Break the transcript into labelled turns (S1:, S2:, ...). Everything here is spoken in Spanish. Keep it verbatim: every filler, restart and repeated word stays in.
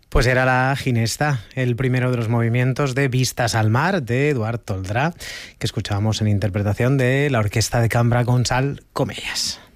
S1: Pues era la Ginesta, el primero de los movimientos de Vistas al Mar de Eduard Toldrá, que escuchábamos en interpretación de la Orquesta de Cambra Gonçal Comellas.